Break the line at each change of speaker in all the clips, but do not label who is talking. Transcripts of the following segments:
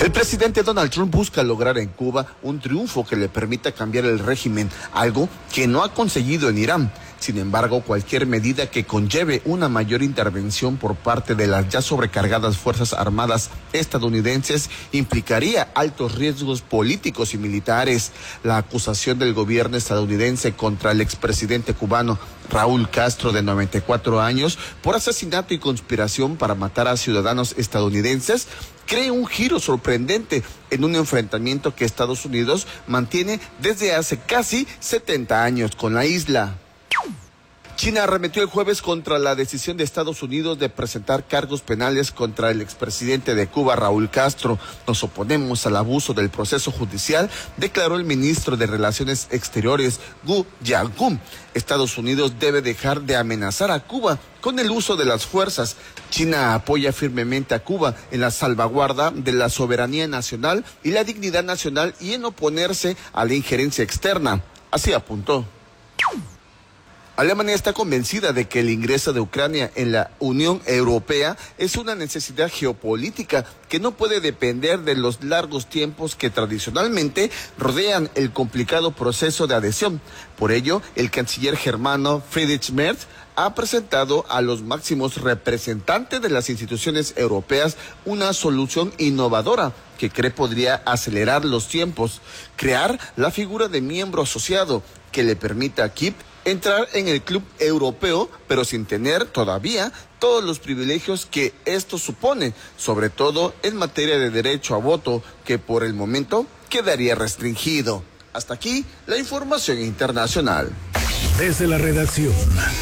El presidente Donald Trump busca lograr en Cuba un triunfo que le permita cambiar el régimen, algo que no ha conseguido en Irán. Sin embargo, cualquier medida que conlleve una mayor intervención por parte de las ya sobrecargadas Fuerzas Armadas estadounidenses implicaría altos riesgos políticos y militares. La acusación del gobierno estadounidense contra el expresidente cubano Raúl Castro, de 94 años, por asesinato y conspiración para matar a ciudadanos estadounidenses, crea un giro sorprendente en un enfrentamiento que Estados Unidos mantiene desde hace casi 70 años con la isla. China arremetió el jueves contra la decisión de Estados Unidos de presentar cargos penales contra el expresidente de Cuba, Raúl Castro. Nos oponemos al abuso del proceso judicial, declaró el ministro de Relaciones Exteriores, Gu Jiankun. Estados Unidos debe dejar de amenazar a Cuba con el uso de las fuerzas. China apoya firmemente a Cuba en la salvaguarda de la soberanía nacional y la dignidad nacional y en oponerse a la injerencia externa. Así apuntó. Alemania está convencida de que el ingreso de Ucrania en la Unión Europea es una necesidad geopolítica que no puede depender de los largos tiempos que tradicionalmente rodean el complicado proceso de adhesión. Por ello, el canciller germano Friedrich Merz ha presentado a los máximos representantes de las instituciones europeas una solución innovadora que cree podría acelerar los tiempos, crear la figura de miembro asociado que le permita a Kiev entrar en el club europeo, pero sin tener todavía todos los privilegios que esto supone, sobre todo en materia de derecho a voto, que por el momento quedaría restringido. Hasta aquí la información internacional.
Desde la redacción.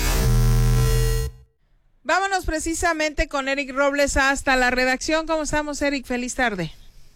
Vámonos precisamente con Eric Robles hasta la redacción. ¿Cómo estamos, Eric? Feliz tarde.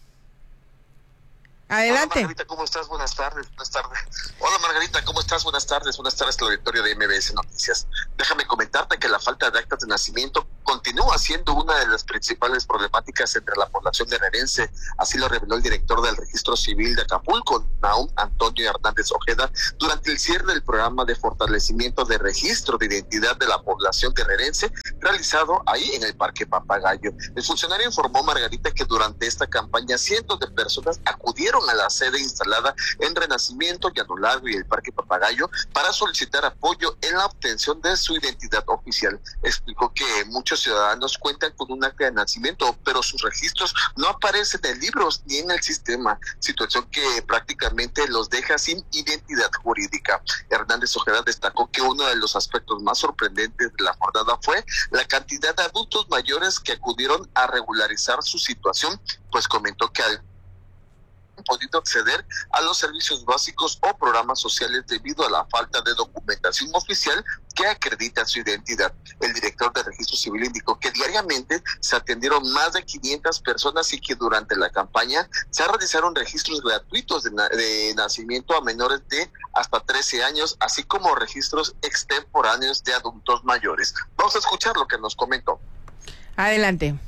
Adelante.
Hola, Margarita, ¿cómo estás? Buenas tardes. Hola, Margarita, ¿cómo estás? Buenas tardes al auditorio de MBS Noticias. Déjame comentarte que la falta de actas de nacimiento continúa siendo una de las principales problemáticas entre la población guerrerense. Así lo reveló el director del Registro Civil de Acapulco, Nahum Antonio Hernández Ojeda, durante el cierre del programa de fortalecimiento de registro de identidad de la población guerrerense realizado ahí en el Parque Papagayo. El funcionario informó, Margarita, que durante esta campaña cientos de personas acudieron a la sede instalada en Renacimiento, Llano Largo y el Parque Papagayo para solicitar apoyo en la obtención de su identidad oficial. Explicó que muchos ciudadanos cuentan con un acta de nacimiento, pero sus registros no aparecen en libros ni en el sistema, situación que prácticamente los deja sin identidad jurídica. Hernández Ojeda destacó que uno de los aspectos más sorprendentes de la jornada fue la cantidad de adultos mayores que acudieron a regularizar su situación, pues comentó que han podido acceder a los servicios básicos o programas sociales debido a la falta de documentación oficial que acredita su identidad. El director de Registro Civil indicó que diariamente se atendieron más de 500 personas y que durante la campaña se realizaron registros gratuitos de nacimiento a menores de hasta 13 años, así como registros extemporáneos de adultos mayores. Vamos a escuchar lo que nos comentó.
Adelante.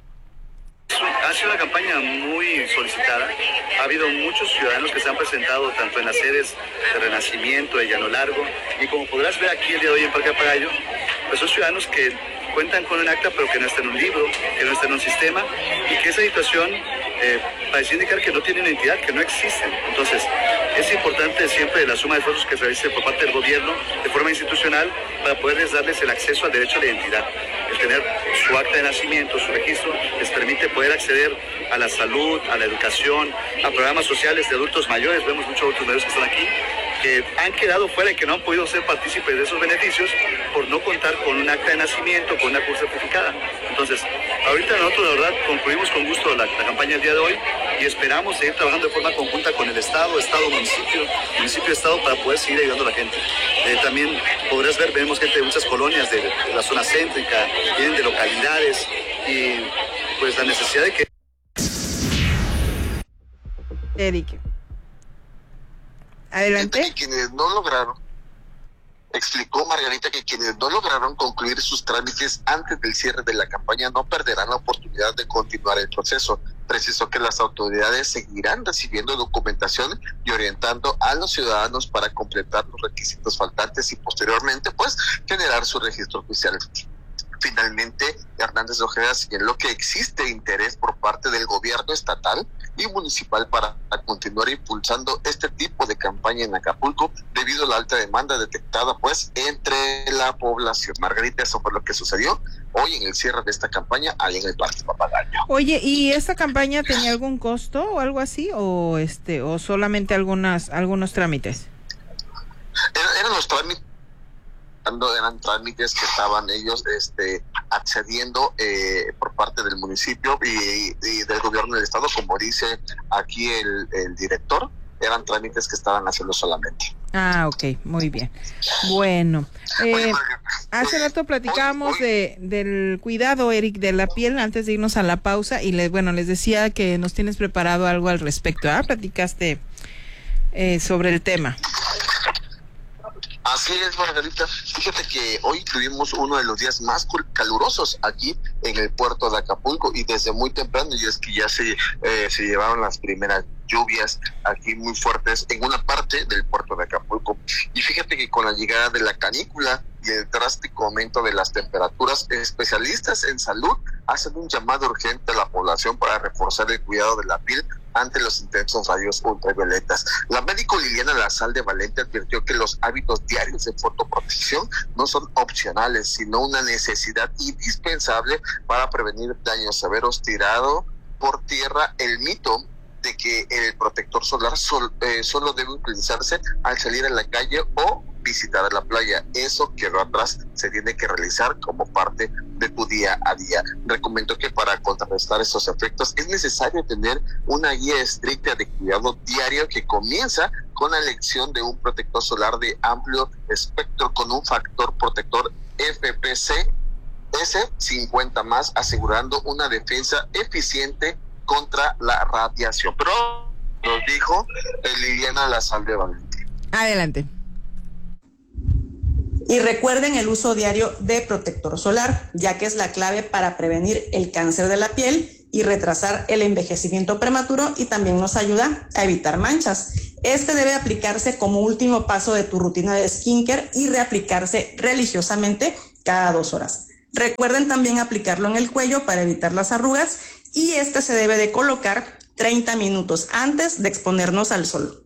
Ha sido una campaña muy solicitada. Ha habido muchos ciudadanos que se han presentado tanto en las sedes de Renacimiento, de Llano Largo, y como podrás ver aquí el día de hoy en Parque Papagayo, pues son ciudadanos que cuentan con un acta pero que no está en un libro, que no está en un sistema, y que esa situación parece indicar que no tienen identidad, que no existen. Entonces, es importante siempre la suma de esfuerzos que se realice por parte del gobierno de forma institucional para poderles darles el acceso al derecho a la identidad. El tener su acta de nacimiento, su registro, les permite poder acceder a la salud, a la educación, a programas sociales de adultos mayores. Vemos muchos adultos mayores que están aquí, que han quedado fuera y que no han podido ser partícipes de esos beneficios por no contar con un acta de nacimiento, con una CUR certificada. Entonces, ahorita nosotros, la verdad, concluimos con gusto la campaña del día de hoy y esperamos seguir trabajando de forma conjunta con el Estado, municipio, Estado, para poder seguir ayudando a la gente. También podrás ver, vemos gente de muchas colonias de la zona céntrica, vienen de localidades y pues la necesidad de que...
Eric. Adelante.
Que quienes no lograron, explicó Margarita, que quienes no lograron concluir sus trámites antes del cierre de la campaña no perderán la oportunidad de continuar el proceso. Precisó que las autoridades seguirán recibiendo documentación y orientando a los ciudadanos para completar los requisitos faltantes y posteriormente pues generar su registro oficial. Finalmente, Hernández Ojeda señaló que existe interés por parte del gobierno estatal y municipal para continuar impulsando este tipo de campaña en Acapulco debido a la alta demanda detectada pues entre la población. Margarita, eso fue lo que sucedió hoy en el cierre de esta campaña ahí en el Parque Papagayo.
Oye, ¿y esta campaña tenía algún costo o algo así o solamente algunos trámites?
Eran los trámites, eran trámites que estaban ellos accediendo por parte del municipio y del gobierno del estado, como dice aquí el director, eran trámites que estaban haciendo solamente.
Ah, ok, muy bien. Bueno, hace rato platicábamos del cuidado, Eric, de la piel antes de irnos a la pausa y les decía que nos tienes preparado algo al respecto. Platicaste sobre el tema.
Así es, Margarita. Fíjate que hoy tuvimos uno de los días más calurosos aquí en el puerto de Acapulco y desde muy temprano, y es que ya se llevaron las primeras lluvias aquí muy fuertes en una parte del puerto de Acapulco. Y fíjate que con la llegada de la canícula y el drástico aumento de las temperaturas, especialistas en salud hacen un llamado urgente a la población para reforzar el cuidado de la piel ante los intensos rayos ultravioletas. La médico Liliana Lazalde Valente advirtió que los hábitos diarios de fotoprotección no son opcionales, sino una necesidad indispensable para prevenir daños severos. Tirado por tierra el mito de que el protector solar solo debe utilizarse al salir a la calle o visitar la playa. Eso quedó atrás, se tiene que realizar como parte de tu día a día. Recomiendo que para contrarrestar estos efectos es necesario tener una guía estricta de cuidado diario que comienza con la elección de un protector solar de amplio espectro con un factor protector FPC S50+, asegurando una defensa eficiente contra la radiación. Pero nos dijo Liliana Lazalde Valente.
Adelante.
Y recuerden el uso diario de protector solar, ya que es la clave para prevenir el cáncer de la piel y retrasar el envejecimiento prematuro y también nos ayuda a evitar manchas. Este debe aplicarse como último paso de tu rutina de skincare y reaplicarse religiosamente cada 2 horas. Recuerden también aplicarlo en el cuello para evitar las arrugas y este se debe de colocar 30 minutos antes de exponernos al sol.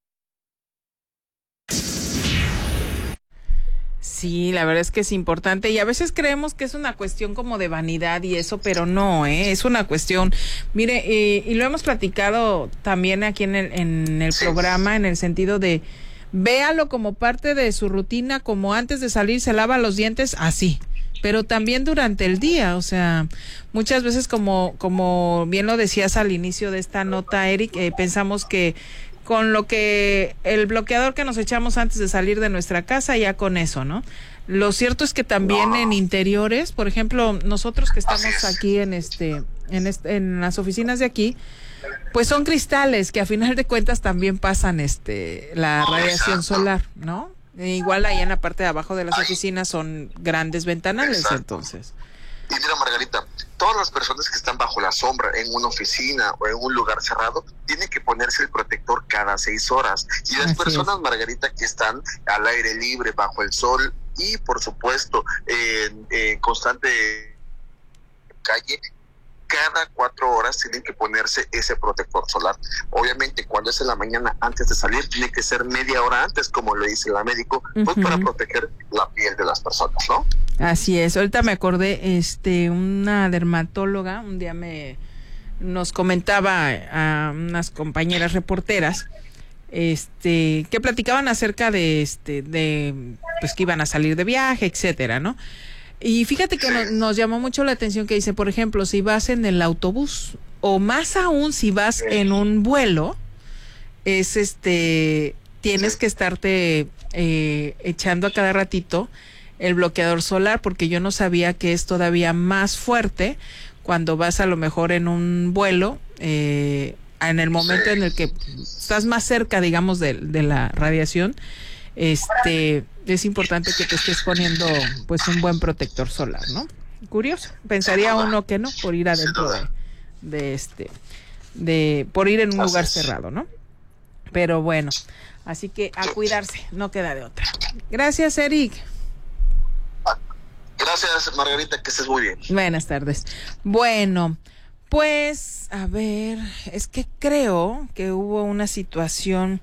Sí, la verdad es que es importante y a veces creemos que es una cuestión como de vanidad y eso, pero no, es una cuestión, mire, y lo hemos platicado también aquí en el programa, en el sentido de véalo como parte de su rutina, como antes de salir se lava los dientes, así, pero también durante el día, o sea, muchas veces como bien lo decías al inicio de esta nota, Eric, pensamos que con lo que el bloqueador que nos echamos antes de salir de nuestra casa, ya con eso, ¿no? Lo cierto es que también en interiores, por ejemplo, nosotros que estamos aquí en las oficinas de aquí, pues son cristales que a final de cuentas también pasan la radiación solar, ¿no? Igual ahí en la parte de abajo de las oficinas son grandes ventanales, entonces.
Y mira, Margarita, todas las personas que están bajo la sombra en una oficina o en un lugar cerrado tienen que ponerse el protector cada 6 horas. Y las personas, Margarita, que están al aire libre, bajo el sol y, por supuesto, en constante calle, cada 4 horas tienen que ponerse ese protector solar. Obviamente, cuando es en la mañana antes de salir, tiene que ser media hora antes, como le dice la médico, pues para proteger la piel de las personas, ¿no?
Así es. Ahorita me acordé, una dermatóloga un día nos comentaba a unas compañeras reporteras, que platicaban acerca de pues que iban a salir de viaje, etcétera, ¿no? Y fíjate que nos llamó mucho la atención que dice, por ejemplo, si vas en el autobús o más aún si vas en un vuelo, tienes que estarte echando a cada ratito el bloqueador solar, porque yo no sabía que es todavía más fuerte cuando vas a lo mejor en un vuelo, en el momento en el que estás más cerca, digamos, de la radiación. Es importante que te estés poniendo pues un buen protector solar, ¿no? Curioso, pensaría uno que no, por ir adentro por ir en un lugar cerrado, ¿no? Pero bueno, así que a cuidarse, no queda de otra. Gracias, Eric.
Gracias, Margarita, que estés muy bien.
Buenas tardes. Bueno, pues, a ver, es que creo que hubo una situación,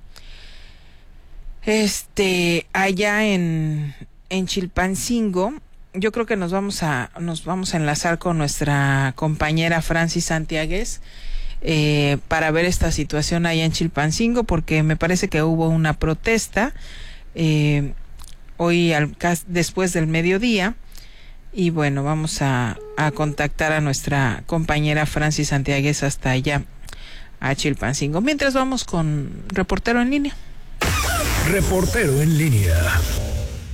allá en Chilpancingo. Yo creo que nos vamos a enlazar con nuestra compañera Francis Santiagues para ver esta situación allá en Chilpancingo, porque me parece que hubo una protesta hoy después del mediodía. Y bueno, vamos a contactar a nuestra compañera Francis Santiagues hasta allá, a Chilpancingo. Mientras vamos con Reportero en Línea.
Reportero en Línea.